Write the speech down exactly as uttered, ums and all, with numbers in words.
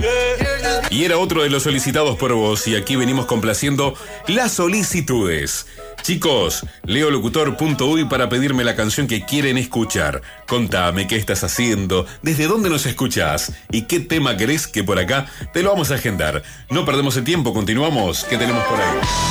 Y era otro de los solicitados por vos, y aquí venimos complaciendo las solicitudes. Chicos, leo locutor punto uy para pedirme la canción que quieren escuchar. Contame qué estás haciendo, desde dónde nos escuchás y qué tema querés que por acá te lo vamos a agendar. No perdemos el tiempo, continuamos. ¿Qué tenemos por ahí?